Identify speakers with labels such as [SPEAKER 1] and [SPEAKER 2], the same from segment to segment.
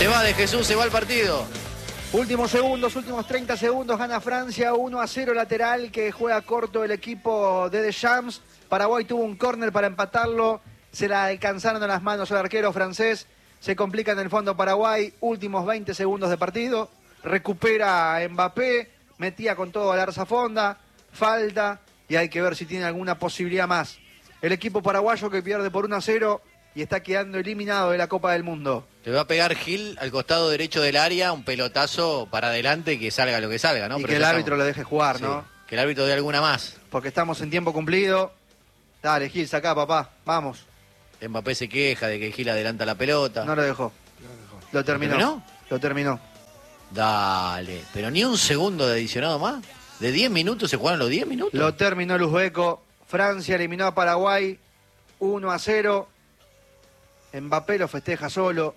[SPEAKER 1] Se va de Jesús, se va el partido.
[SPEAKER 2] Últimos segundos, últimos 30 segundos, gana Francia 1-0 lateral que juega corto el equipo de Deschamps. Paraguay tuvo un córner para empatarlo, se la alcanzaron a las manos al arquero francés. Se complica en el fondo Paraguay, últimos 20 segundos de partido. Recupera a Mbappé, metía con todo a Larza Fonda, falta y hay que ver si tiene alguna posibilidad más. El equipo paraguayo que pierde por 1-0 y está quedando eliminado de la Copa del Mundo.
[SPEAKER 1] Le va a pegar Gil al costado derecho del área, un pelotazo para adelante que salga lo que salga, ¿no?
[SPEAKER 2] Y
[SPEAKER 1] Pero
[SPEAKER 2] que el árbitro lo deje jugar,
[SPEAKER 1] sí,
[SPEAKER 2] ¿no?
[SPEAKER 1] que el árbitro dé alguna más.
[SPEAKER 2] Porque estamos en tiempo cumplido. Dale, Gil, sacá, papá, vamos.
[SPEAKER 1] Mbappé se queja de que Gil adelanta la pelota.
[SPEAKER 2] No lo dejó. Lo terminó.
[SPEAKER 1] ¿Lo terminó?
[SPEAKER 2] Lo terminó.
[SPEAKER 1] Dale, pero ni un segundo de adicionado más. ¿De 10 minutos se jugaron los 10 minutos?
[SPEAKER 2] Lo terminó el uzbeco. Francia eliminó a Paraguay 1-0. Mbappé lo festeja solo.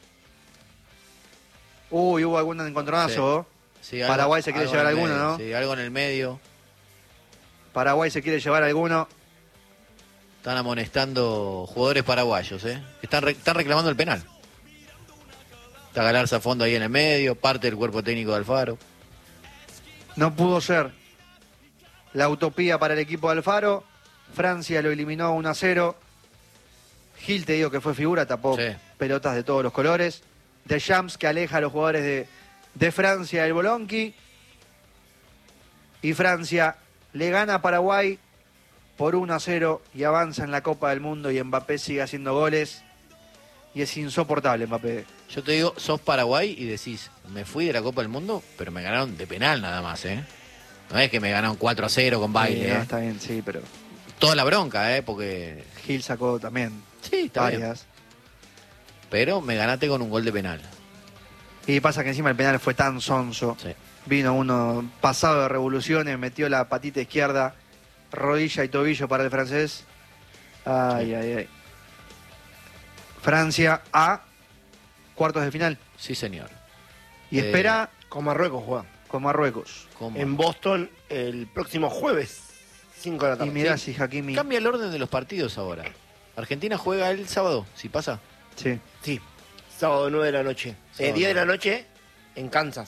[SPEAKER 2] Uy, hubo algún encontronazo.
[SPEAKER 1] Sí,
[SPEAKER 2] Paraguay se quiere llevar
[SPEAKER 1] en el
[SPEAKER 2] alguno,
[SPEAKER 1] medio,
[SPEAKER 2] ¿no?
[SPEAKER 1] Sí, algo en el medio.
[SPEAKER 2] Paraguay se quiere llevar alguno.
[SPEAKER 1] Están amonestando jugadores paraguayos, ¿eh? Están reclamando el penal. Está Galarza a fondo ahí en el medio, parte del cuerpo técnico de Alfaro.
[SPEAKER 2] No pudo ser la utopía para el equipo de Alfaro. Francia lo eliminó 1-0. Gil, te digo que fue figura, tapó
[SPEAKER 1] Sí.
[SPEAKER 2] pelotas de todos los colores. Deschamps que aleja a los jugadores de Francia del Bolonqui. Y Francia le gana a Paraguay por 1-0 y avanza en la Copa del Mundo y Mbappé sigue haciendo goles. Y es insoportable Mbappé.
[SPEAKER 1] Yo te digo, sos Paraguay y decís, me fui de la Copa del Mundo, pero me ganaron de penal nada más, ¿eh? No es que me ganaron 4-0 con baile,
[SPEAKER 2] No,
[SPEAKER 1] ¿eh?
[SPEAKER 2] está bien, sí, pero
[SPEAKER 1] Toda la bronca, ¿eh? Porque...
[SPEAKER 2] Gil sacó también
[SPEAKER 1] Sí, está bien.
[SPEAKER 2] varias.
[SPEAKER 1] Pero me ganaste con un gol de penal.
[SPEAKER 2] Y pasa que encima el penal fue tan sonso.
[SPEAKER 1] Sí.
[SPEAKER 2] Vino uno pasado de revoluciones, metió la patita izquierda, rodilla y tobillo para el francés. Ay,
[SPEAKER 1] Sí.
[SPEAKER 2] ay, ay. Francia a cuartos de final.
[SPEAKER 1] Sí, señor.
[SPEAKER 2] Y espera
[SPEAKER 3] Con Marruecos juega.
[SPEAKER 2] con Marruecos.
[SPEAKER 1] ¿Cómo?
[SPEAKER 3] En Boston el próximo jueves, 5 de la
[SPEAKER 2] Y
[SPEAKER 3] tarde.
[SPEAKER 2] mirá
[SPEAKER 3] Sí.
[SPEAKER 2] si Hakimi...
[SPEAKER 1] Cambia el orden de los partidos ahora. Argentina juega el sábado, si pasa.
[SPEAKER 2] Sí.
[SPEAKER 3] Sí, sábado 9 de la noche.
[SPEAKER 1] Sábado
[SPEAKER 3] 10 de la
[SPEAKER 1] 9.
[SPEAKER 3] noche en Kansas.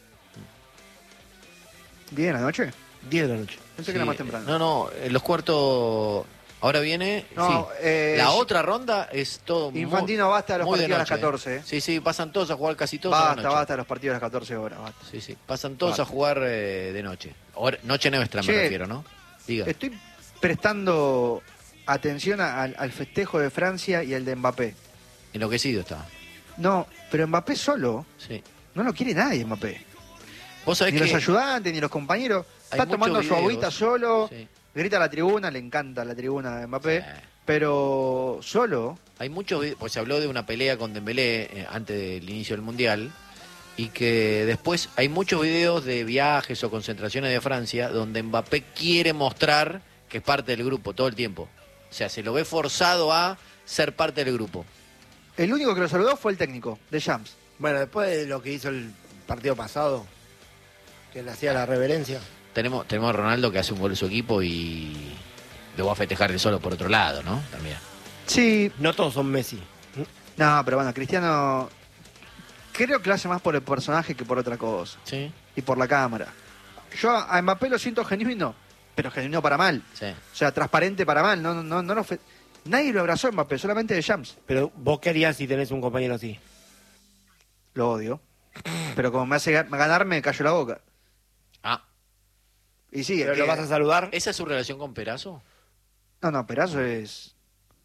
[SPEAKER 2] ¿10 de la noche?
[SPEAKER 3] 10 de la noche.
[SPEAKER 2] Pensé que era más temprano.
[SPEAKER 1] No, en los cuartos... Ahora viene...
[SPEAKER 2] No,
[SPEAKER 1] sí. La otra ronda es todo
[SPEAKER 2] Infantino basta a los
[SPEAKER 1] muy de
[SPEAKER 2] partidos a las
[SPEAKER 1] noche,
[SPEAKER 2] 14.
[SPEAKER 1] Sí, sí, pasan todos a jugar casi todos a la
[SPEAKER 2] Basta,
[SPEAKER 1] noche.
[SPEAKER 2] basta los partidos a las 14 horas. Basta.
[SPEAKER 1] Sí, sí, pasan todos
[SPEAKER 2] Basta.
[SPEAKER 1] a jugar de noche. Noche nuestra me
[SPEAKER 2] Che,
[SPEAKER 1] refiero, ¿no? Diga.
[SPEAKER 2] Estoy prestando atención al festejo de Francia y al de Mbappé.
[SPEAKER 1] Enloquecido está.
[SPEAKER 2] No, pero Mbappé solo,
[SPEAKER 1] Sí.
[SPEAKER 2] no lo quiere nadie Mbappé.
[SPEAKER 1] Vos sabés
[SPEAKER 2] Ni
[SPEAKER 1] que...
[SPEAKER 2] los ayudantes, ni los compañeros.
[SPEAKER 1] hay
[SPEAKER 2] Está
[SPEAKER 1] muchos
[SPEAKER 2] tomando su
[SPEAKER 1] videos.
[SPEAKER 2] agüita solo,
[SPEAKER 1] Sí.
[SPEAKER 2] grita a la tribuna, le encanta la tribuna de Mbappé,
[SPEAKER 1] Sí.
[SPEAKER 2] pero solo,
[SPEAKER 1] Hay muchos videos, pues se habló de una pelea con Dembélé antes del inicio del Mundial, y que después hay muchos videos de viajes o concentraciones de Francia donde Mbappé quiere mostrar que es parte del grupo todo el tiempo. O sea, se lo ve forzado a ser parte del grupo.
[SPEAKER 2] el único que lo saludó fue el técnico, Deschamps.
[SPEAKER 3] Bueno, después de lo que hizo el partido pasado, que le hacía la reverencia.
[SPEAKER 1] Tenemos a Ronaldo que hace un gol de su equipo y lo va a festejar él solo por otro lado, ¿no? También.
[SPEAKER 2] Sí,
[SPEAKER 3] No todos son Messi.
[SPEAKER 2] no, pero bueno, Cristiano creo que lo hace más por el personaje que por otra cosa.
[SPEAKER 1] Sí,
[SPEAKER 2] Y por la cámara. Yo a Mbappé lo siento genuino, pero genuino para mal.
[SPEAKER 1] sí.
[SPEAKER 2] O sea, transparente para mal. Nadie lo abrazó a Mbappé, solamente Deschamps.
[SPEAKER 3] Pero vos qué harías si tenés un compañero así.
[SPEAKER 2] Lo odio. Pero como me hace ganar, me callo la boca.
[SPEAKER 1] Ah,
[SPEAKER 2] Y sí,
[SPEAKER 3] ¿Pero lo vas a saludar?
[SPEAKER 1] ¿esa es su relación con Perazo?
[SPEAKER 2] No, Perazo es...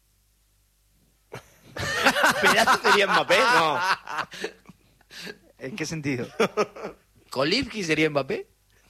[SPEAKER 3] ¿Perazo sería Mbappé? No.
[SPEAKER 2] ¿En qué sentido?
[SPEAKER 1] ¿Kolivki sería Mbappé?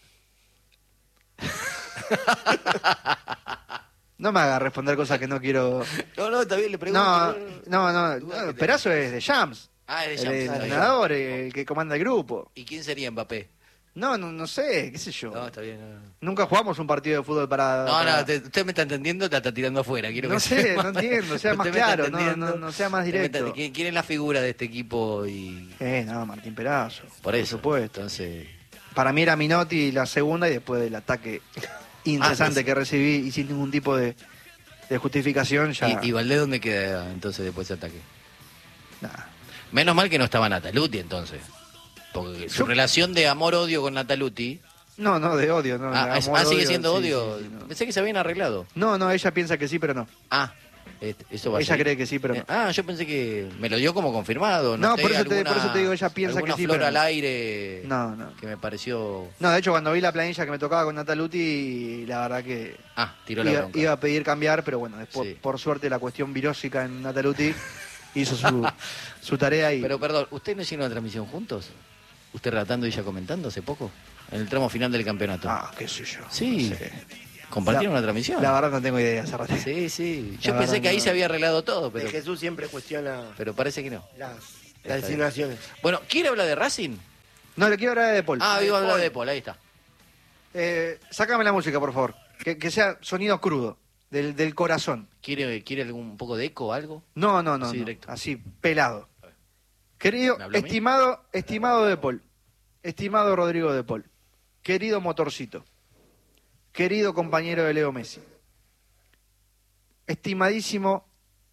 [SPEAKER 2] No me haga responder cosas que no quiero...
[SPEAKER 1] No, está bien, le pregunto.
[SPEAKER 2] No, Perazo es Deschamps.
[SPEAKER 1] Ah, es de
[SPEAKER 2] El
[SPEAKER 1] Champs, está bien.
[SPEAKER 2] entrenador, el que comanda el grupo.
[SPEAKER 1] ¿Y quién sería Mbappé?
[SPEAKER 2] No sé, qué sé yo.
[SPEAKER 1] No, está bien.
[SPEAKER 2] Nunca jugamos un partido de fútbol para...
[SPEAKER 1] Usted me está entendiendo, te está tirando afuera. Quiero
[SPEAKER 2] No
[SPEAKER 1] que
[SPEAKER 2] sé,
[SPEAKER 1] sepa.
[SPEAKER 2] no entiendo, sea más
[SPEAKER 1] Usted me está
[SPEAKER 2] claro,
[SPEAKER 1] entendiendo.
[SPEAKER 2] no sea más
[SPEAKER 1] Usted me está-
[SPEAKER 2] directo.
[SPEAKER 1] ¿Quién es la figura de este equipo? Y
[SPEAKER 2] No, Martín Perazo.
[SPEAKER 1] por eso.
[SPEAKER 2] supuesto.
[SPEAKER 1] Entonces,
[SPEAKER 2] Para mí era Minotti la segunda y después del ataque incesante
[SPEAKER 1] sí.
[SPEAKER 2] que recibí y sin ningún tipo de justificación ya...
[SPEAKER 1] ¿Y Valdés dónde queda entonces después de ese ataque?
[SPEAKER 2] Nada.
[SPEAKER 1] Menos mal que no estaba Nataluti entonces. Porque su relación de amor-odio con Nataluti...
[SPEAKER 2] No, de odio, no.
[SPEAKER 1] Sigue siendo
[SPEAKER 2] sí,
[SPEAKER 1] odio.
[SPEAKER 2] sí, no.
[SPEAKER 1] Pensé que se habían arreglado.
[SPEAKER 2] No, ella piensa que sí, pero no.
[SPEAKER 1] Eso va a
[SPEAKER 2] Ella
[SPEAKER 1] ser.
[SPEAKER 2] cree que sí, pero no.
[SPEAKER 1] Yo pensé que me lo dio como confirmado.
[SPEAKER 2] No,
[SPEAKER 1] sé,
[SPEAKER 2] por eso te digo, ella piensa que sí,
[SPEAKER 1] flor
[SPEAKER 2] pero
[SPEAKER 1] al
[SPEAKER 2] no.
[SPEAKER 1] aire
[SPEAKER 2] No.
[SPEAKER 1] que me pareció...
[SPEAKER 2] No, de hecho, cuando vi la planilla que me tocaba con Nataluti, la verdad que
[SPEAKER 1] tiró la bronca.
[SPEAKER 2] iba a pedir cambiar, pero bueno, después,
[SPEAKER 1] Sí.
[SPEAKER 2] por suerte, la cuestión virósica en Nataluti hizo su tarea y...
[SPEAKER 1] Pero perdón, ¿ustedes no hicieron una transmisión juntos? ¿Usted relatando y ella comentando hace poco? En el tramo final del campeonato.
[SPEAKER 2] qué sé yo.
[SPEAKER 1] Sí.
[SPEAKER 2] No sé.
[SPEAKER 1] ¿Compartieron una transmisión?
[SPEAKER 2] La verdad no tengo idea, Zarate.
[SPEAKER 1] Sí. Yo
[SPEAKER 2] La
[SPEAKER 1] pensé
[SPEAKER 2] verdad
[SPEAKER 1] que ahí
[SPEAKER 2] no.
[SPEAKER 1] se había arreglado todo, pero
[SPEAKER 3] Jesús siempre cuestiona
[SPEAKER 1] parece que no.
[SPEAKER 3] las insinuaciones.
[SPEAKER 1] Bueno, ¿quiere hablar de Racing?
[SPEAKER 2] No, le quiero hablar de Paul.
[SPEAKER 1] Iba a hablar de Paul, ahí está.
[SPEAKER 2] Sácame la música, por favor. Que sea sonido crudo, del corazón.
[SPEAKER 1] ¿Quiere un poco de eco o algo?
[SPEAKER 2] No.
[SPEAKER 1] Así directo.
[SPEAKER 2] Así, pelado. Querido,
[SPEAKER 1] ¿Me habló a mí?
[SPEAKER 2] estimado de Paul, estimado Rodrigo de Paul, querido motorcito, querido compañero de Leo Messi, estimadísimo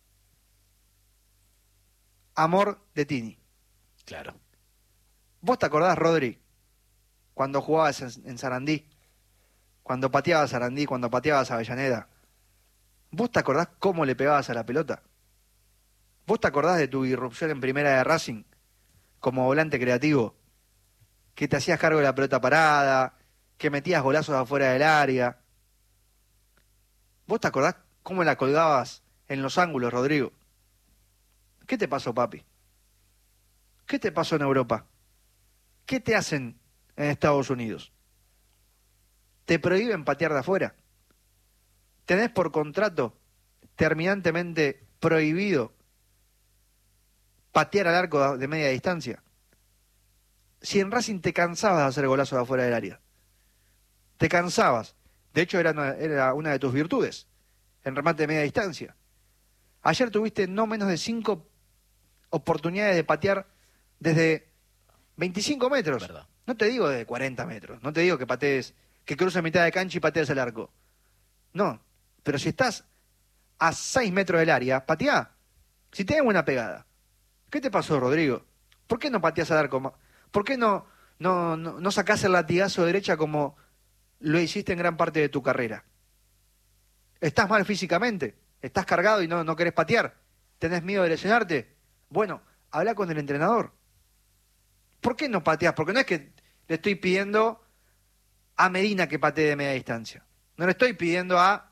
[SPEAKER 2] amor de Tini.
[SPEAKER 1] Claro.
[SPEAKER 2] ¿Vos te acordás, Rodri, cuando jugabas en Sarandí? Cuando pateabas a Sarandí, cuando pateabas a Avellaneda. ¿Vos te acordás cómo le pegabas a la pelota? ¿Vos te acordás de tu irrupción en primera de Racing como volante creativo? Que te hacías cargo de la pelota parada, que metías golazos afuera del área. ¿Vos te acordás cómo la colgabas en los ángulos, Rodrigo? ¿Qué te pasó, papi? ¿Qué te pasó en Europa? ¿Qué te hacen en Estados Unidos? ¿Te prohíben patear de afuera? ¿Tenés por contrato terminantemente prohibido patear al arco de media distancia? Si en Racing te cansabas de hacer golazos de afuera del área. Te cansabas. De hecho, era una de tus virtudes, en remate de media distancia. Ayer tuviste no menos de 5 oportunidades de patear desde 25 metros.
[SPEAKER 1] Verdad.
[SPEAKER 2] No te digo de 40 metros. No te digo que patees, que cruces mitad de cancha y patees el arco. No. Pero si estás a 6 metros del área, pateá. Si tenés buena pegada. ¿Qué te pasó, Rodrigo? ¿Por qué no pateás al arco? ¿Por qué no sacás el latigazo de derecha como lo hiciste en gran parte de tu carrera? ¿Estás mal físicamente? ¿Estás cargado y no querés patear? ¿Tenés miedo de lesionarte? Bueno, habla con el entrenador. ¿Por qué no pateás? Porque no es que le estoy pidiendo a Medina que patee de media distancia. No le estoy pidiendo a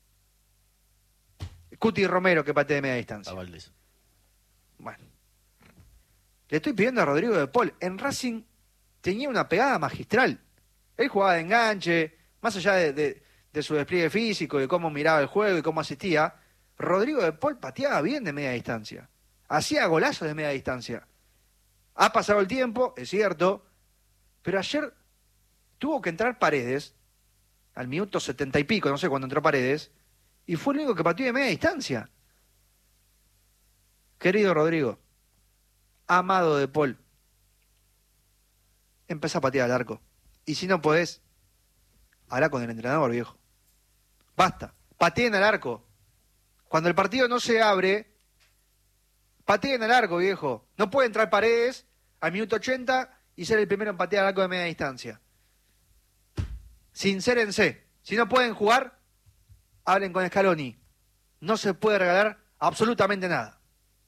[SPEAKER 2] Cuti Romero que patee de media distancia.
[SPEAKER 1] A Valdés.
[SPEAKER 2] Bueno. Le estoy pidiendo a Rodrigo de Paul. En Racing tenía una pegada magistral. Él jugaba de enganche, más allá de su despliegue físico, de cómo miraba el juego y cómo asistía. Rodrigo de Paul pateaba bien de media distancia. Hacía golazos de media distancia. Ha pasado el tiempo, es cierto, pero ayer tuvo que entrar Paredes, al minuto 70 y pico, no sé cuándo entró Paredes, y fue el único que pateó de media distancia. Querido Rodrigo, amado de Paul, empezá a patear al arco. Y si no podés, habla con el entrenador, viejo. Basta, pateen al arco. Cuando el partido no se abre, pateen al arco, viejo. No puede entrar Paredes al minuto 80 y ser el primero en patear al arco de media distancia. Sincérense. Si no pueden jugar, hablen con Scaloni. No se puede regalar absolutamente nada.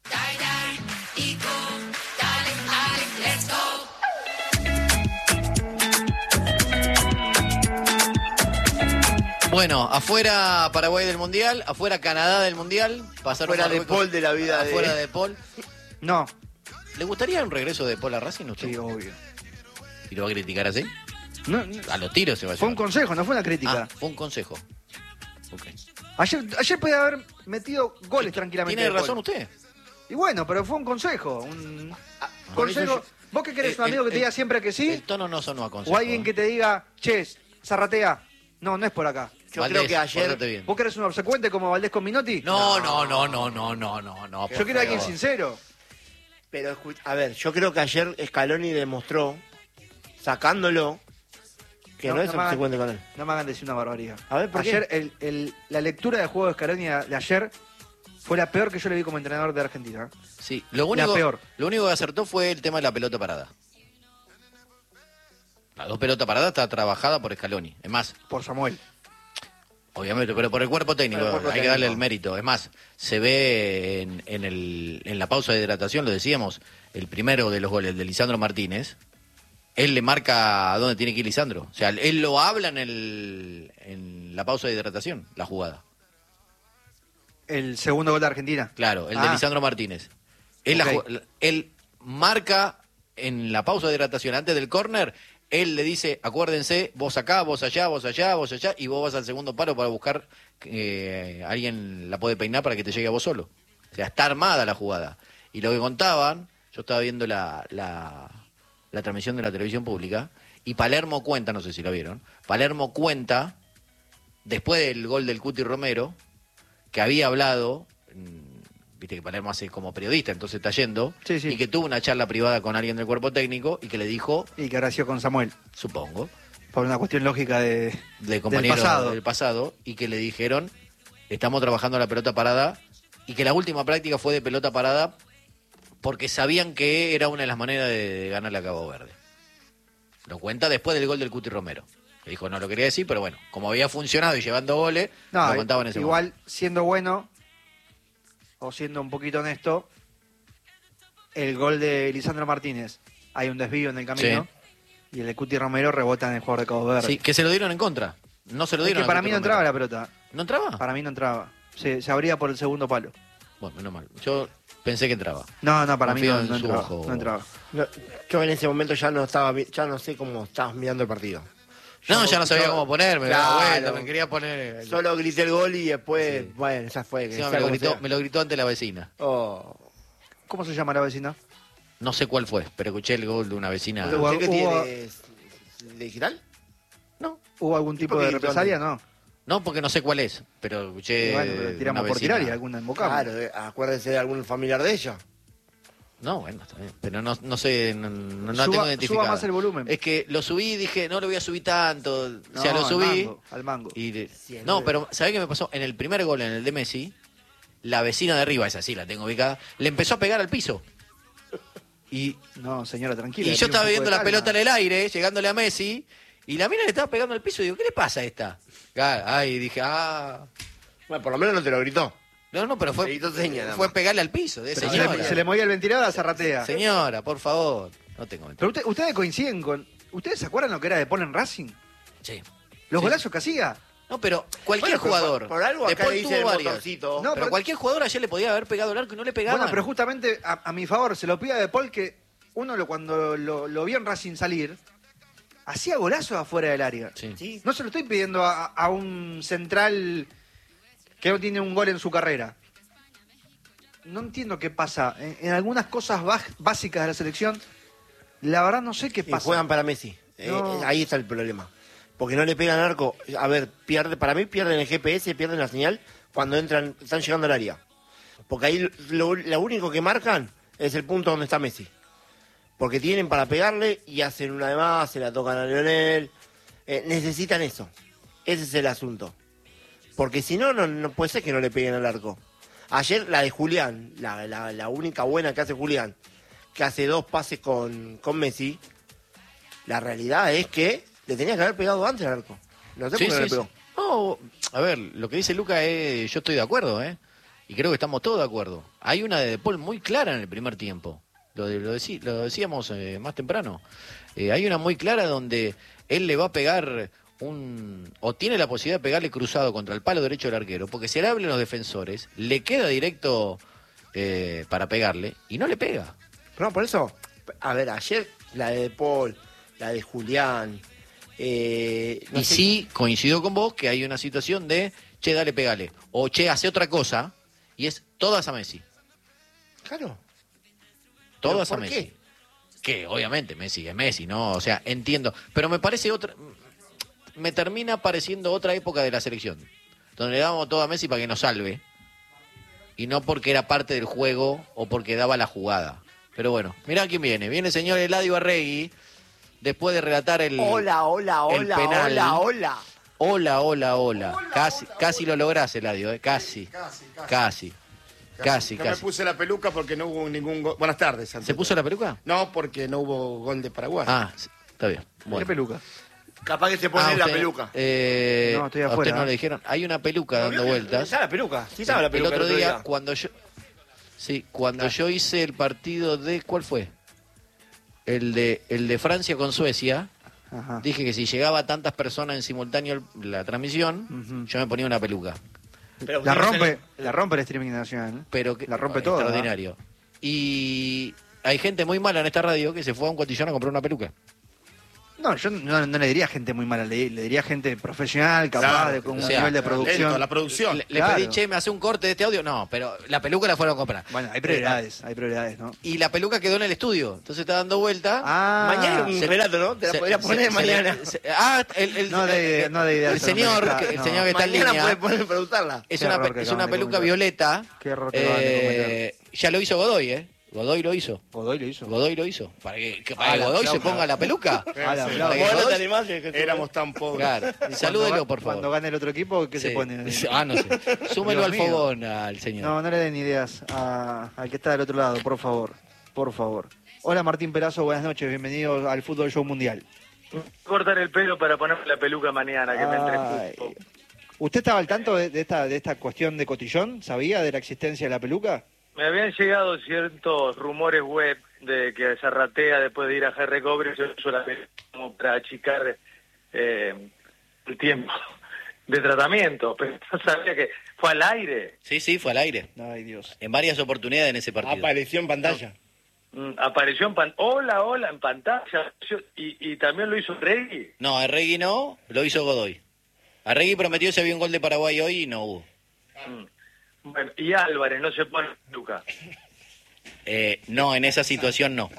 [SPEAKER 1] Bueno, afuera Paraguay del Mundial, afuera Canadá del Mundial, pasaron
[SPEAKER 3] Fuera de
[SPEAKER 1] Marruecos,
[SPEAKER 3] Paul de la vida de...
[SPEAKER 1] afuera de Paul.
[SPEAKER 2] No,
[SPEAKER 1] ¿Le gustaría un regreso de Paul a Racing usted?
[SPEAKER 2] sí, obvio.
[SPEAKER 1] ¿Y lo va a criticar así?
[SPEAKER 2] No,
[SPEAKER 1] A los tiros se va a
[SPEAKER 2] fue un
[SPEAKER 1] llevar.
[SPEAKER 2] consejo, no fue una crítica.
[SPEAKER 1] Fue un consejo. Ok.
[SPEAKER 2] Ayer podía haber metido goles tranquilamente.
[SPEAKER 1] Tiene
[SPEAKER 2] de Paul.
[SPEAKER 1] razón usted.
[SPEAKER 2] Y bueno, pero fue un consejo. Un consejo.
[SPEAKER 3] eso
[SPEAKER 2] ¿Vos qué querés? ¿Un amigo que te diga siempre que
[SPEAKER 1] El
[SPEAKER 2] sí?
[SPEAKER 1] tono no sonó a consejo.
[SPEAKER 2] ¿O alguien que te diga, che, zarratea? No, no es por acá.
[SPEAKER 3] Yo
[SPEAKER 1] Valdés,
[SPEAKER 3] creo que ayer...
[SPEAKER 1] pórtate bien.
[SPEAKER 2] ¿Vos querés un obsecuente como Valdés con Minotti?
[SPEAKER 1] No.
[SPEAKER 2] Yo quiero a alguien sincero.
[SPEAKER 3] Pero, a ver, yo creo que ayer Scaloni demostró, sacándolo, que no es
[SPEAKER 2] me hagan-
[SPEAKER 3] obsecuente con él.
[SPEAKER 2] No me hagan decir una barbaridad.
[SPEAKER 3] A ver, ¿por qué?
[SPEAKER 2] ayer, la lectura de juego de Scaloni de ayer Fue la peor que yo le vi como entrenador de Argentina.
[SPEAKER 1] Sí,
[SPEAKER 2] La peor.
[SPEAKER 1] Lo único que acertó fue el tema de la pelota parada. Las 2 pelotas paradas está trabajada por Scaloni. Es más,
[SPEAKER 2] Por Samuel.
[SPEAKER 1] obviamente, pero por el cuerpo técnico,
[SPEAKER 3] Por el cuerpo
[SPEAKER 1] hay que
[SPEAKER 3] técnico.
[SPEAKER 1] darle el mérito. Es más, se ve en la pausa de hidratación, lo decíamos, el primero de los goles de Lisandro Martínez, él le marca a dónde tiene que ir Lisandro. O sea, él lo habla en la pausa de hidratación, la jugada.
[SPEAKER 2] El segundo gol de Argentina.
[SPEAKER 1] Claro, el de Lisandro Martínez.
[SPEAKER 2] Ok.
[SPEAKER 1] Él marca en la pausa de hidratación, antes del córner, él le dice, acuérdense, vos acá, vos allá, vos allá, vos allá, y vos vas al segundo palo para buscar alguien la puede peinar para que te llegue a vos solo. O sea, está armada la jugada. Y lo que contaban, yo estaba viendo la transmisión de la televisión pública, y Palermo cuenta, no sé si la vieron, Palermo cuenta, después del gol del Cuti Romero, que había hablado, viste que Palermo hace como periodista, entonces está yendo,
[SPEAKER 2] Sí, sí.
[SPEAKER 1] y que tuvo una charla privada con alguien del cuerpo técnico y que le dijo,
[SPEAKER 2] Y que ahora sido con Samuel.
[SPEAKER 1] supongo,
[SPEAKER 2] Por una cuestión lógica
[SPEAKER 1] de
[SPEAKER 2] del
[SPEAKER 1] compañero
[SPEAKER 2] pasado.
[SPEAKER 1] del pasado, y que le dijeron, estamos trabajando la pelota parada, y que la última práctica fue de pelota parada porque sabían que era una de las maneras de ganarle a Cabo Verde. Lo cuenta después del gol del Cuti Romero. Que dijo, no lo quería decir, pero bueno, como había funcionado y llevando goles,
[SPEAKER 2] No,
[SPEAKER 1] lo contaba en ese
[SPEAKER 2] igual,
[SPEAKER 1] momento.
[SPEAKER 2] siendo bueno, o siendo un poquito honesto, el gol de Lisandro Martínez, hay un desvío en el camino, y el de Cuti Romero rebota en el jugador de Cabo Verde.
[SPEAKER 1] Sí, que se lo dieron en contra. No se lo
[SPEAKER 2] Es
[SPEAKER 1] dieron
[SPEAKER 2] que
[SPEAKER 1] a
[SPEAKER 2] para
[SPEAKER 1] Cuti
[SPEAKER 2] mí no
[SPEAKER 1] Romero.
[SPEAKER 2] entraba la pelota.
[SPEAKER 1] ¿No entraba?
[SPEAKER 2] Para mí no entraba. Se abría por el segundo palo.
[SPEAKER 1] Bueno, menos mal. Yo pensé que entraba.
[SPEAKER 2] No, para mí
[SPEAKER 1] Confío
[SPEAKER 2] no
[SPEAKER 1] en su
[SPEAKER 2] entraba.
[SPEAKER 1] ojo.
[SPEAKER 2] No entraba.
[SPEAKER 3] No, yo en ese momento ya no estaba, ya no sé cómo estabas mirando el partido.
[SPEAKER 1] No, ya no sabía
[SPEAKER 3] yo-
[SPEAKER 1] cómo ponerme.
[SPEAKER 3] Claro.
[SPEAKER 1] Daba vuelta, me quería poner.
[SPEAKER 3] Solo grité el gol y después,
[SPEAKER 1] Sí.
[SPEAKER 3] bueno, esa fue. que
[SPEAKER 1] Encima
[SPEAKER 3] sea como sea.
[SPEAKER 1] me lo gritó ante la vecina.
[SPEAKER 3] Oh.
[SPEAKER 2] ¿Cómo se llama la vecina?
[SPEAKER 1] No sé cuál fue, pero escuché el gol de una vecina.
[SPEAKER 2] Hubo-
[SPEAKER 3] ¿Usted qué
[SPEAKER 2] hubo-
[SPEAKER 3] tienes? ¿Digital?
[SPEAKER 1] No,
[SPEAKER 2] ¿Hubo algún tipo
[SPEAKER 3] por
[SPEAKER 2] de
[SPEAKER 3] qué gritó
[SPEAKER 2] represalia? No.
[SPEAKER 1] no, porque no sé cuál es, pero escuché.
[SPEAKER 2] Y bueno, pero tiramos
[SPEAKER 1] una
[SPEAKER 2] por
[SPEAKER 1] vecina.
[SPEAKER 2] tirar y alguna embocamos.
[SPEAKER 3] Claro, acuérdese de algún familiar de ella.
[SPEAKER 1] No, bueno, está bien. Pero no sé, no la
[SPEAKER 2] Suba-
[SPEAKER 1] tengo identificada.
[SPEAKER 2] suba más el volumen.
[SPEAKER 1] Es que lo subí y dije, no lo voy a subir tanto. O sea, lo
[SPEAKER 2] al
[SPEAKER 1] subí.
[SPEAKER 2] mango, al mango.
[SPEAKER 1] No, pero ¿sabés qué me pasó? En el primer gol, en el de Messi, la vecina de arriba, esa sí la tengo ubicada, le empezó a pegar al piso. Y,
[SPEAKER 2] No, señora, tranquila.
[SPEAKER 1] y yo
[SPEAKER 2] tiene un
[SPEAKER 1] estaba
[SPEAKER 2] poco
[SPEAKER 1] viendo
[SPEAKER 2] de
[SPEAKER 1] la
[SPEAKER 2] calma.
[SPEAKER 1] pelota en el aire, llegándole a Messi, y la mina le estaba pegando al piso. Y digo, ¿qué le pasa a esta? Ay, dije,
[SPEAKER 3] Bueno, por lo menos no te lo gritó.
[SPEAKER 1] No, pero
[SPEAKER 3] Se
[SPEAKER 1] fue,
[SPEAKER 3] hizo seña, nada
[SPEAKER 1] fue
[SPEAKER 3] más.
[SPEAKER 1] pegarle al piso. De
[SPEAKER 2] Pero
[SPEAKER 1] señora.
[SPEAKER 2] se le movía el ventilador a Zarratea.
[SPEAKER 1] Señora, por favor. No tengo
[SPEAKER 2] Pero ustedes coinciden con... ¿Ustedes se acuerdan lo que era de Paul en Racing?
[SPEAKER 1] Sí.
[SPEAKER 2] Los
[SPEAKER 1] Sí.
[SPEAKER 2] golazos que hacía.
[SPEAKER 1] No, pero cualquier
[SPEAKER 3] Bueno, pero
[SPEAKER 1] jugador.
[SPEAKER 3] Por algo acá
[SPEAKER 1] después
[SPEAKER 3] le dice
[SPEAKER 1] tuvo
[SPEAKER 3] el
[SPEAKER 1] varias.
[SPEAKER 3] motorcito.
[SPEAKER 2] No,
[SPEAKER 1] pero
[SPEAKER 2] pero-
[SPEAKER 1] cualquier jugador ayer le podía haber pegado el arco y no le pegaba.
[SPEAKER 2] Bueno, pero justamente a mi favor, se lo pida de Paul que uno cuando lo vio en Racing salir, hacía golazos afuera del área.
[SPEAKER 1] Sí.
[SPEAKER 3] Sí.
[SPEAKER 2] No se lo estoy pidiendo a un central que no tiene un gol en su carrera. No entiendo qué pasa. En algunas cosas básicas de la selección, la verdad no sé qué
[SPEAKER 3] Y
[SPEAKER 2] pasa.
[SPEAKER 3] juegan para Messi.
[SPEAKER 2] No.
[SPEAKER 3] Ahí está el problema. Porque no le pegan al arco. A ver, para mí pierden el GPS, pierden la señal cuando están llegando al área. Porque ahí lo único que marcan es el punto donde está Messi. Porque tienen para pegarle y hacen una de más, se la tocan a Lionel. Necesitan eso. Ese es el asunto. Porque si no, no puede ser que no le peguen al arco. Ayer la de Julián, la única buena que hace Julián, que hace 2 pases con Messi, la realidad es que le tenía que haber pegado antes al arco. No sé
[SPEAKER 1] Sí,
[SPEAKER 3] por qué no
[SPEAKER 1] sí,
[SPEAKER 3] le
[SPEAKER 1] sí.
[SPEAKER 3] pegó.
[SPEAKER 1] No, a ver, lo que dice Luca es, yo estoy de acuerdo, y creo que estamos todos de acuerdo. Hay una de Paul muy clara en el primer tiempo, lo decíamos más temprano. Hay una muy clara donde él le va a pegar o tiene la posibilidad de pegarle cruzado contra el palo derecho del arquero, porque se le hablan los defensores, le queda directo para pegarle y no le pega.
[SPEAKER 3] No, por eso, a ver, ayer la de Paul, la de Julián. No
[SPEAKER 1] Y
[SPEAKER 3] sé-
[SPEAKER 1] sí, coincido con vos que hay una situación de, che, dale, pegale, o che, hace otra cosa, y es todas a Messi.
[SPEAKER 3] Claro.
[SPEAKER 1] Todas
[SPEAKER 3] ¿Pero
[SPEAKER 1] a
[SPEAKER 3] por
[SPEAKER 1] Messi.
[SPEAKER 3] qué?
[SPEAKER 1] Que obviamente Messi es Messi, ¿no? O sea, entiendo. Pero me parece me termina pareciendo otra época de la selección. Donde le damos todo a Messi para que nos salve. Y no porque era parte del juego o porque daba la jugada. Pero bueno, mirá quién viene. Viene el señor Eladio Arregui. Después de relatar el...
[SPEAKER 3] Hola, hola,
[SPEAKER 1] el
[SPEAKER 3] hola,
[SPEAKER 1] penal.
[SPEAKER 3] hola, hola.
[SPEAKER 1] Hola. Casi lo lográs, Eladio, Casi. Casi,
[SPEAKER 4] No
[SPEAKER 1] casi.
[SPEAKER 4] me puse la peluca porque no hubo ningún gol. Buenas tardes, ante
[SPEAKER 1] ¿Se puso
[SPEAKER 4] todo.
[SPEAKER 1] la peluca?
[SPEAKER 4] No, porque no hubo gol de Paraguay.
[SPEAKER 1] Ah, sí, está bien.
[SPEAKER 2] ¿Qué
[SPEAKER 1] Bueno.
[SPEAKER 2] peluca?
[SPEAKER 3] Capaz que se pone la
[SPEAKER 1] usted-
[SPEAKER 3] peluca.
[SPEAKER 2] No, estoy
[SPEAKER 1] a usted
[SPEAKER 2] afuera.
[SPEAKER 1] no le dijeron. Hay una peluca dando vueltas.
[SPEAKER 3] Está la peluca. Sí, estaba la
[SPEAKER 1] El
[SPEAKER 3] peluca.
[SPEAKER 1] otro día, cuando yo hice el partido de... ¿Cuál fue? El de Francia con Suecia.
[SPEAKER 2] Ajá.
[SPEAKER 1] Dije que si llegaba a tantas personas en simultáneo la transmisión,
[SPEAKER 2] Ujú.
[SPEAKER 1] yo me ponía una peluca.
[SPEAKER 3] Pero
[SPEAKER 2] La
[SPEAKER 3] usted no
[SPEAKER 2] rompe, la rompe el streaming nacional.
[SPEAKER 1] Pero que,
[SPEAKER 2] La rompe toda.
[SPEAKER 1] extraordinario. Y hay gente muy mala en esta radio que se fue a un cotillón a comprar una peluca.
[SPEAKER 2] No, yo no le diría gente muy mala, le diría gente profesional, capaz,
[SPEAKER 4] Claro,
[SPEAKER 2] de con un
[SPEAKER 1] o sea,
[SPEAKER 2] nivel de producción.
[SPEAKER 4] Lento, la producción.
[SPEAKER 1] Le
[SPEAKER 2] Claro.
[SPEAKER 1] pedí, che, me hace un corte de este audio. No, pero la peluca la fueron a comprar.
[SPEAKER 2] Bueno, hay prioridades, ¿no?
[SPEAKER 1] Y la peluca quedó en el estudio. Entonces está dando vuelta.
[SPEAKER 2] Ah,
[SPEAKER 3] Mañana un
[SPEAKER 1] se-
[SPEAKER 3] relato, ¿no? Te la podría poner mañana.
[SPEAKER 2] No de idea,
[SPEAKER 1] el
[SPEAKER 2] eso no me
[SPEAKER 1] señor,
[SPEAKER 2] está-
[SPEAKER 1] el
[SPEAKER 2] no.
[SPEAKER 1] señor que está en
[SPEAKER 3] Mañana
[SPEAKER 1] línea.
[SPEAKER 3] puede poner preguntarla.
[SPEAKER 1] Es
[SPEAKER 2] Qué
[SPEAKER 1] una,
[SPEAKER 2] error que
[SPEAKER 1] es
[SPEAKER 2] acaban
[SPEAKER 1] una
[SPEAKER 2] de
[SPEAKER 1] peluca
[SPEAKER 2] cometer.
[SPEAKER 1] violeta.
[SPEAKER 2] Qué error que acaban de cometer.
[SPEAKER 1] Ya lo hizo Godoy, ¿eh? Godoy lo hizo.
[SPEAKER 2] Godoy lo hizo.
[SPEAKER 1] Godoy lo hizo. Para que para que
[SPEAKER 2] Ah,
[SPEAKER 1] Godoy se
[SPEAKER 2] aplauso.
[SPEAKER 1] ponga la peluca.
[SPEAKER 2] Ah, la
[SPEAKER 1] Para que
[SPEAKER 2] aplauso.
[SPEAKER 3] Vos no
[SPEAKER 1] Godoy-
[SPEAKER 3] te animás, Jesús.
[SPEAKER 4] Éramos tan pobres.
[SPEAKER 1] Claro.
[SPEAKER 2] Y
[SPEAKER 1] Salúdelo,
[SPEAKER 2] cuando
[SPEAKER 1] por favor.
[SPEAKER 2] Cuando gane el otro equipo, ¿qué se
[SPEAKER 1] Sí.
[SPEAKER 2] pone?
[SPEAKER 1] Ah, no sé. Súmelo
[SPEAKER 2] Dios
[SPEAKER 1] al
[SPEAKER 2] mío.
[SPEAKER 1] fogón al señor.
[SPEAKER 2] No le den ideas al que está del otro lado, por favor. Por favor. Hola Martín Perazo, buenas noches, bienvenido al Fútbol Show Mundial.
[SPEAKER 5] Cortar el pelo para ponerme la peluca mañana, que me
[SPEAKER 2] Ay.
[SPEAKER 5] entre.
[SPEAKER 2] ¿Usted estaba al tanto de esta cuestión de cotillón? ¿Sabía de la existencia de la peluca?
[SPEAKER 5] Me habían llegado ciertos rumores web de que Zarratea, después de ir a GR Cobre, se usó la peluca como para achicar el tiempo de tratamiento, pero no sabía que fue al aire.
[SPEAKER 1] Sí, fue al aire.
[SPEAKER 2] Ay, Dios.
[SPEAKER 1] En varias oportunidades en ese partido.
[SPEAKER 3] Apareció en pantalla.
[SPEAKER 5] Apareció en hola en pantalla, y también lo hizo Reggie.
[SPEAKER 1] No, a Regui no, lo hizo Godoy. A Regui prometió si había un gol de Paraguay hoy y no hubo.
[SPEAKER 5] Bueno, y Álvarez no se pone peluca.
[SPEAKER 1] No, en esa situación no.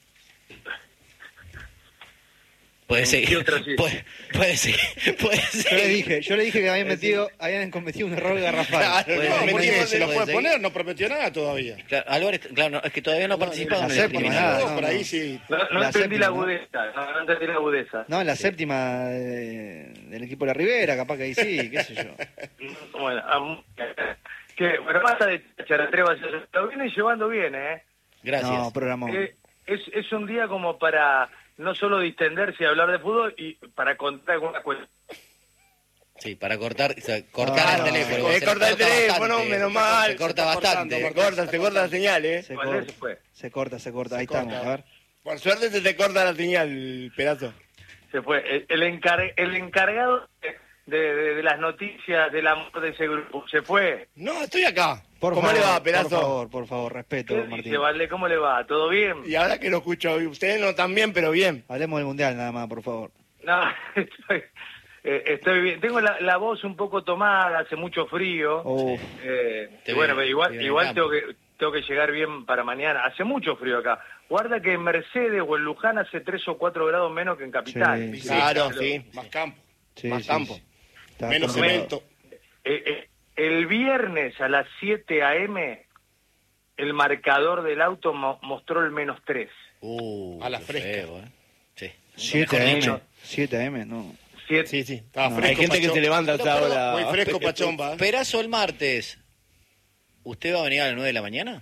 [SPEAKER 1] Puede
[SPEAKER 5] ¿En
[SPEAKER 1] ser.
[SPEAKER 5] qué otra sí?
[SPEAKER 1] Puede ser.
[SPEAKER 2] Yo le dije que habían cometido un error garrafal.
[SPEAKER 1] Puede
[SPEAKER 4] No,
[SPEAKER 1] ser,
[SPEAKER 4] porque
[SPEAKER 1] puede ser,
[SPEAKER 4] se lo
[SPEAKER 1] puede
[SPEAKER 4] puede
[SPEAKER 1] ser.
[SPEAKER 4] poner, no prometió nada todavía.
[SPEAKER 1] Claro, Álvarez, claro, no, es que todavía no ha participado
[SPEAKER 2] la
[SPEAKER 1] en el
[SPEAKER 2] séptima,
[SPEAKER 1] eliminatorio.
[SPEAKER 2] nada,
[SPEAKER 4] No,
[SPEAKER 2] no,
[SPEAKER 4] por
[SPEAKER 2] no.
[SPEAKER 4] ahí sí.
[SPEAKER 5] No
[SPEAKER 2] La
[SPEAKER 5] entendí
[SPEAKER 2] séptima,
[SPEAKER 5] la
[SPEAKER 2] ¿no?
[SPEAKER 5] agudeza, no entendí la agudeza.
[SPEAKER 2] No, en la séptima del equipo de la Ribera, capaz que ahí sí, qué sé yo.
[SPEAKER 5] Bueno, bueno, basta de charatreva, lo viene llevando bien, ¿eh?
[SPEAKER 1] Gracias.
[SPEAKER 2] No, programó.
[SPEAKER 5] Es un día como para no solo distenderse y hablar de fútbol, y para contar alguna cuestión.
[SPEAKER 1] Sí, para cortar el
[SPEAKER 3] Claro,
[SPEAKER 1] teléfono. porque se
[SPEAKER 3] corta el
[SPEAKER 1] corta
[SPEAKER 3] teléfono,
[SPEAKER 1] bastante.
[SPEAKER 3] menos mal.
[SPEAKER 1] Se corta
[SPEAKER 3] está
[SPEAKER 1] bastante.
[SPEAKER 3] cortando, se corta la señal, ¿eh?
[SPEAKER 2] Se
[SPEAKER 5] Bueno,
[SPEAKER 2] corta,
[SPEAKER 5] eso fue.
[SPEAKER 2] se corta, ahí estamos, a ver.
[SPEAKER 3] Por suerte se te corta la señal, pedazo.
[SPEAKER 5] Se fue. El encargado de las noticias del amor de ese grupo se fue.
[SPEAKER 3] No, estoy acá.
[SPEAKER 2] Por
[SPEAKER 3] ¿Cómo
[SPEAKER 2] favor,
[SPEAKER 3] le va, pedazo?
[SPEAKER 2] Por favor, respeto,
[SPEAKER 5] ¿Qué
[SPEAKER 2] Martín.
[SPEAKER 5] dice, Vale? ¿Cómo le va? ¿Todo bien?
[SPEAKER 3] Y ahora que lo escucho hoy, ustedes no tan bien, pero bien.
[SPEAKER 2] Hablemos del Mundial nada más, por favor.
[SPEAKER 5] No, estoy bien. Tengo la voz un poco tomada, hace mucho frío.
[SPEAKER 2] Uf.
[SPEAKER 1] Te
[SPEAKER 5] Y bueno,
[SPEAKER 1] vive-
[SPEAKER 5] igual,
[SPEAKER 1] vive en
[SPEAKER 5] igual
[SPEAKER 1] campo.
[SPEAKER 5] tengo que llegar bien para mañana. Hace mucho frío acá. Guarda que en Mercedes o en Luján hace 3 o 4 grados menos que en Capital.
[SPEAKER 2] Sí,
[SPEAKER 3] Claro,
[SPEAKER 5] pero-
[SPEAKER 3] sí.
[SPEAKER 4] Más campo.
[SPEAKER 2] Sí,
[SPEAKER 3] Más
[SPEAKER 2] sí,
[SPEAKER 3] campo.
[SPEAKER 2] sí. Está
[SPEAKER 4] Menos
[SPEAKER 2] controlado.
[SPEAKER 4] cemento.
[SPEAKER 5] El viernes a las 7 a.m. el marcador del auto mostró el -3.
[SPEAKER 4] A la
[SPEAKER 1] qué
[SPEAKER 4] fresca.
[SPEAKER 1] feo, ¿eh? Sí.
[SPEAKER 2] 7
[SPEAKER 1] Mejor
[SPEAKER 2] AM,
[SPEAKER 1] dicho.
[SPEAKER 2] 7 AM, no.
[SPEAKER 5] 7.
[SPEAKER 3] Sí, sí.
[SPEAKER 4] Estaba
[SPEAKER 3] No,
[SPEAKER 4] fresco,
[SPEAKER 3] hay gente que
[SPEAKER 4] Pachón.
[SPEAKER 3] se levanta a esa hora.
[SPEAKER 4] Muy fresco, Pachomba. ¿eh?
[SPEAKER 1] Perazo el martes. ¿Usted va a venir a las 9 de la mañana?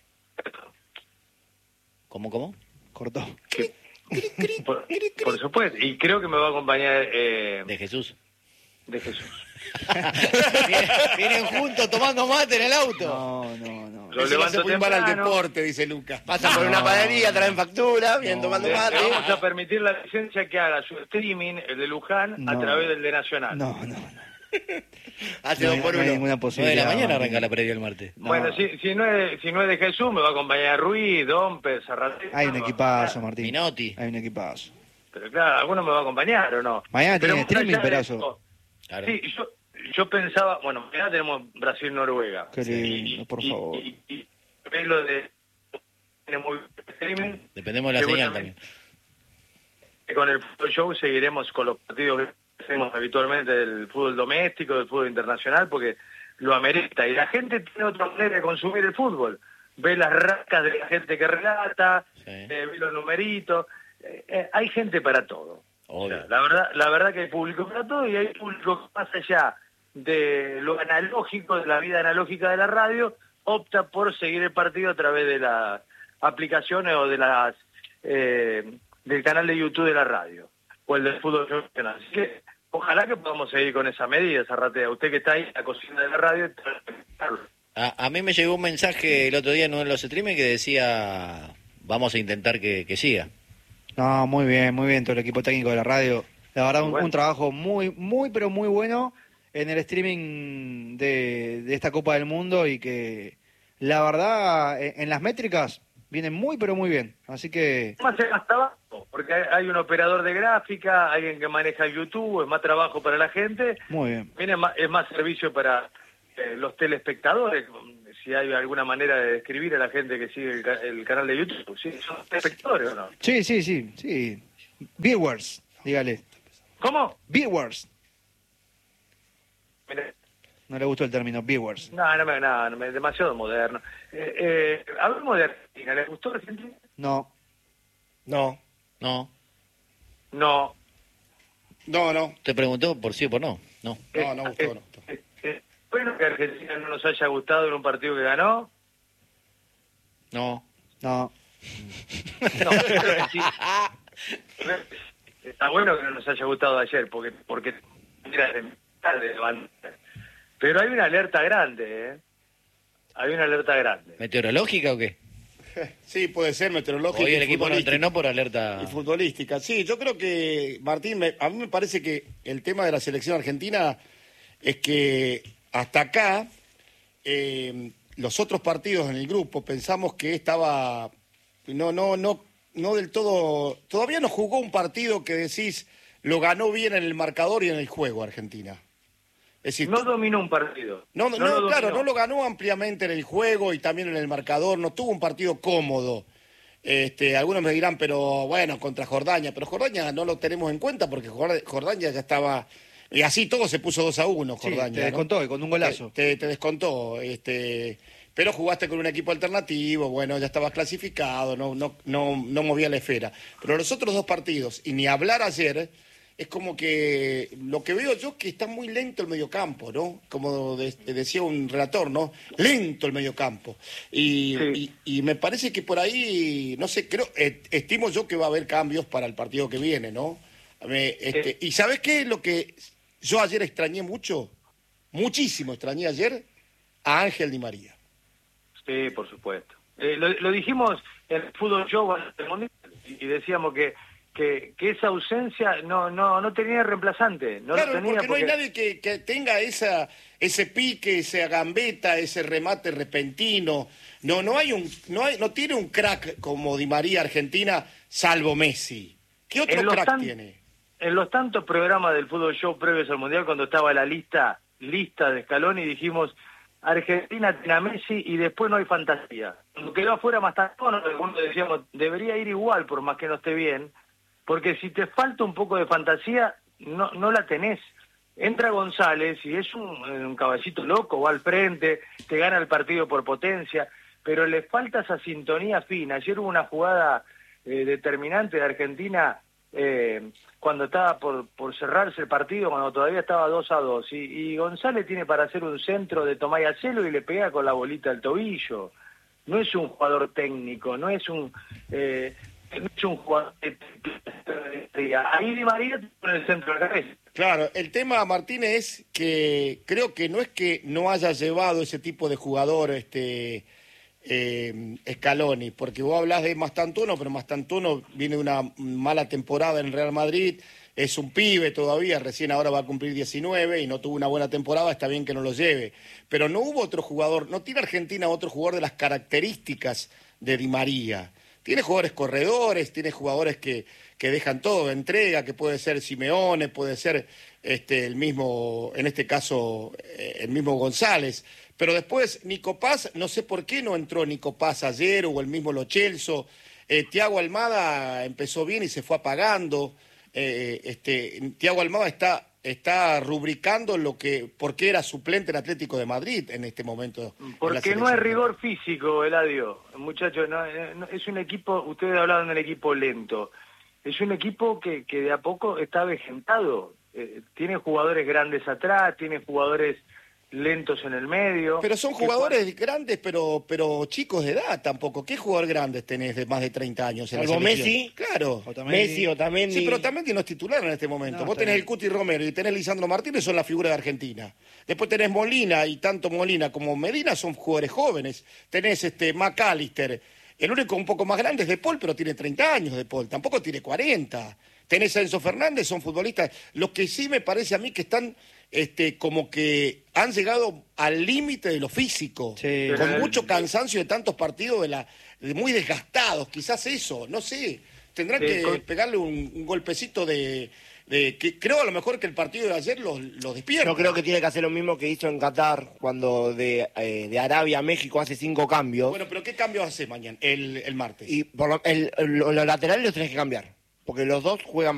[SPEAKER 1] ¿Cómo?
[SPEAKER 2] Cortó.
[SPEAKER 5] Por supuesto. Y creo que me va a acompañar
[SPEAKER 1] De Jesús.
[SPEAKER 5] de Jesús.
[SPEAKER 1] Vienen juntos tomando mate en el auto.
[SPEAKER 2] No.
[SPEAKER 5] Lo
[SPEAKER 4] Ese no se
[SPEAKER 5] levanto
[SPEAKER 4] puede ir al
[SPEAKER 5] temprano.
[SPEAKER 4] deporte, dice Lucas.
[SPEAKER 3] Pasa por una panadería, traen factura, vienen tomando
[SPEAKER 5] Le
[SPEAKER 3] mate.
[SPEAKER 5] vamos a permitir la licencia que haga su streaming, el de Luján, a
[SPEAKER 2] No.
[SPEAKER 5] través del de Nacional.
[SPEAKER 2] No.
[SPEAKER 3] Hace
[SPEAKER 2] No,
[SPEAKER 3] dos por
[SPEAKER 2] no hay
[SPEAKER 3] uno.
[SPEAKER 2] ninguna
[SPEAKER 1] 9 de
[SPEAKER 2] posibilidad.
[SPEAKER 1] la mañana
[SPEAKER 2] Martín.
[SPEAKER 1] arranca la previa el martes.
[SPEAKER 2] No.
[SPEAKER 5] Bueno, si no es de Jesús, me va a acompañar Ruiz, Dompe, Zarratea.
[SPEAKER 2] Hay un equipazo, Martín.
[SPEAKER 1] Minotti.
[SPEAKER 2] Hay un equipazo.
[SPEAKER 5] Pero claro, alguno me va a acompañar o no.
[SPEAKER 2] Mañana
[SPEAKER 5] Pero
[SPEAKER 2] tiene
[SPEAKER 5] más
[SPEAKER 2] streaming,
[SPEAKER 5] allá de
[SPEAKER 2] Perazo.
[SPEAKER 5] eso,
[SPEAKER 1] Claro.
[SPEAKER 5] Sí, yo pensaba, bueno, mañana tenemos Brasil-Noruega.
[SPEAKER 2] Qué lindo, por favor.
[SPEAKER 5] Y ves lo de tiene muy buen streaming.
[SPEAKER 1] Dependemos de la señal
[SPEAKER 5] Seguramente
[SPEAKER 1] también.
[SPEAKER 5] con el fútbol show seguiremos con los partidos que hacemos habitualmente del fútbol doméstico, del fútbol internacional, porque lo amerita. Y la gente tiene otra manera de consumir el fútbol. Ve las rascas de la gente que relata,
[SPEAKER 1] Sí.
[SPEAKER 5] ve los numeritos. Hay gente para todo.
[SPEAKER 1] Obvio.
[SPEAKER 5] O sea, la verdad que hay público para todo, y hay público más allá de lo analógico, de la vida analógica de la radio, opta por seguir el partido a través de las aplicaciones o de las del canal de YouTube de la radio o el del fútbol profesional. Así que ojalá que podamos seguir con esa medida, Zarratea. Usted que está ahí en la cocina de la radio.
[SPEAKER 1] A mí me llegó un mensaje el otro día en uno de los streaming que decía, vamos a intentar que siga.
[SPEAKER 2] No, muy bien todo el equipo técnico de la radio. La verdad,
[SPEAKER 5] Bueno.
[SPEAKER 2] un trabajo muy, pero muy bueno en el streaming de esta Copa del Mundo y que, la verdad, en las métricas vienen muy, pero muy bien. Así que...
[SPEAKER 5] Más es más trabajo, porque hay un operador de gráfica, alguien que maneja YouTube, es más trabajo para la gente.
[SPEAKER 2] Muy bien.
[SPEAKER 5] Es más servicio para los telespectadores, si hay alguna manera de describir a la gente que sigue el canal de YouTube. ¿Sí? ¿Son telespectadores o no?
[SPEAKER 2] Sí. Viewers, dígale.
[SPEAKER 5] ¿Cómo?
[SPEAKER 2] Viewers.
[SPEAKER 5] Mire,
[SPEAKER 2] No le gustó el término viewers.
[SPEAKER 5] no, es demasiado moderno. Hablamos de Argentina. ¿Les gustó Argentina?
[SPEAKER 2] No.
[SPEAKER 3] No.
[SPEAKER 1] No.
[SPEAKER 5] No.
[SPEAKER 4] No.
[SPEAKER 1] ¿Te preguntó por sí o por no? No.
[SPEAKER 4] No gustó, no gustó.
[SPEAKER 5] Bueno que Argentina no nos haya gustado en un partido que ganó.
[SPEAKER 1] No.
[SPEAKER 2] No.
[SPEAKER 5] No, sí. Está bueno que no nos haya gustado ayer, porque era de levantar. Pero hay una alerta grande, ¿eh? Hay una alerta grande.
[SPEAKER 1] ¿Meteorológica o qué?
[SPEAKER 4] Sí, puede ser meteorológico.
[SPEAKER 1] Hoy el
[SPEAKER 4] y
[SPEAKER 1] equipo no
[SPEAKER 4] futbolístico.
[SPEAKER 1] entrenó por alerta.
[SPEAKER 4] Y futbolística. Sí, yo creo que, Martín, a mí me parece que el tema de la selección argentina es que hasta acá, los otros partidos en el grupo, pensamos que estaba no del todo, todavía no jugó un partido que decís lo ganó bien en el marcador y en el juego Argentina. Es decir,
[SPEAKER 5] No dominó un partido.
[SPEAKER 4] no,
[SPEAKER 5] lo
[SPEAKER 4] claro,
[SPEAKER 5] dominó.
[SPEAKER 4] no lo ganó ampliamente en el juego y también en el marcador, no tuvo un partido cómodo. Algunos me dirán, pero bueno, contra Jordania, pero Jordania no lo tenemos en cuenta porque Jordania ya estaba, y así todo se puso 2-1
[SPEAKER 2] Sí,
[SPEAKER 4] Jordania.
[SPEAKER 2] te descontó y con un golazo.
[SPEAKER 4] Te descontó, pero jugaste con un equipo alternativo, bueno, ya estabas clasificado, no movía la esfera. Pero los otros dos partidos, y ni hablar ayer, es como que lo que veo yo que está muy lento el mediocampo, ¿no? Como decía un relator, ¿no? Lento el mediocampo.
[SPEAKER 5] Sí.
[SPEAKER 4] Y me parece que por ahí, no sé, estimo yo que va a haber cambios para el partido que viene, ¿no? ¿Y sabes qué es lo que yo ayer extrañé mucho? Muchísimo extrañé ayer a Ángel Di María.
[SPEAKER 5] Sí, por supuesto. Lo dijimos en el Fútbol Show del Mundial y decíamos que esa ausencia no tenía reemplazante. No
[SPEAKER 4] Claro,
[SPEAKER 5] lo tenía
[SPEAKER 4] porque no hay nadie que tenga ese pique, esa gambeta, ese remate repentino. No tiene un crack como Di María Argentina, salvo Messi. ¿Qué otro crack tiene?
[SPEAKER 5] En los tantos programas del Fútbol Show previos al Mundial, cuando estaba la lista de Scaloni, dijimos Argentina tiene a Messi y después no hay fantasía. Cuando quedó afuera Mastantuono, algunos decíamos, debería ir igual por más que no esté bien, porque si te falta un poco de fantasía, no la tenés. Entra González y es un caballito loco, va al frente, te gana el partido por potencia, pero le falta esa sintonía fina. Ayer hubo una jugada determinante de Argentina cuando estaba por cerrarse el partido, cuando todavía estaba 2-2, y González tiene para hacer un centro de Tomás Acelo y le pega con la bolita al tobillo. No es un jugador técnico, no es un jugador ahí Di María en el centro de la cabeza.
[SPEAKER 4] Claro, el tema, Martínez, es que creo que no es que no haya llevado ese tipo de jugador Scaloni, porque vos hablás de Mastantuono, pero Mastantuono viene de una mala temporada en el Real Madrid, es un pibe todavía, recién ahora va a cumplir 19 y no tuvo una buena temporada, está bien que no lo lleve, pero no hubo otro jugador, no tiene Argentina otro jugador de las características de Di María. Tiene jugadores corredores, tiene jugadores que dejan todo, entrega, que puede ser Simeone, puede ser el mismo, en este caso, el mismo González. Pero después, Nico Paz, no sé por qué no entró Nico Paz ayer, o el mismo Lo Celso. Thiago Almada empezó bien y se fue apagando. Thiago Almada está rubricando por qué era suplente en Atlético de Madrid en este momento.
[SPEAKER 5] Porque no hay rigor físico, Eladio. Muchachos, es un equipo, ustedes hablaban del equipo lento. Es un equipo que de a poco está avejentado. Tiene jugadores grandes atrás, tiene jugadores lentos en el medio.
[SPEAKER 4] Pero son jugadores grandes, pero chicos de edad tampoco. ¿Qué jugador grandes tenés de más de 30 años en la
[SPEAKER 3] Salvo
[SPEAKER 4] selección?
[SPEAKER 3] Messi.
[SPEAKER 4] Claro.
[SPEAKER 3] Messi, Otamendi.
[SPEAKER 4] Sí, pero Otamendi no es titular en este momento.
[SPEAKER 2] No,
[SPEAKER 4] Vos
[SPEAKER 2] está
[SPEAKER 4] tenés
[SPEAKER 2] bien.
[SPEAKER 4] el Cuti Romero y tenés Lisandro Martínez, son la figura de Argentina. Después tenés Molina, y tanto Molina como Medina son jugadores jóvenes. Tenés McAllister. El único un poco más grande es De Paul, pero tiene 30 años De Paul, tampoco tiene 40. Tenés a Enzo Fernández, son futbolistas. Los que sí me parece a mí que están como que han llegado al límite de lo físico,
[SPEAKER 2] Sí.
[SPEAKER 4] con mucho cansancio de tantos partidos de muy desgastados, quizás eso, no sé. Tendrán que pegarle un golpecito de que creo a lo mejor que el partido de ayer los despierta.
[SPEAKER 3] Yo creo que tiene que hacer lo mismo que hizo en Qatar, cuando de Arabia a México hace 5 cambios.
[SPEAKER 4] Bueno, pero ¿qué cambios hace mañana, el martes?
[SPEAKER 3] Y los laterales los tenés que cambiar, porque los dos juegan